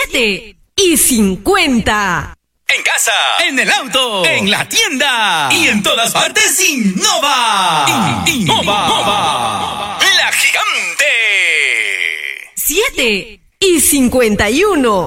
7:50. En casa, en el auto, en la tienda y en todas partes, Innova. Innova. La gigante. 7:51.